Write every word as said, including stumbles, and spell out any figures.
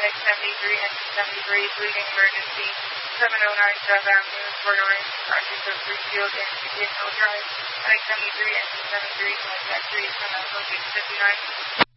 X seventy-three, engine seventy-three, bleeding emergency, seven oh nine Dove Avenue, Port Orange, object of Greenfield and Indian Hill Drive, X seventy-three, engine seventy-three, contact three, send out location fifty-nine.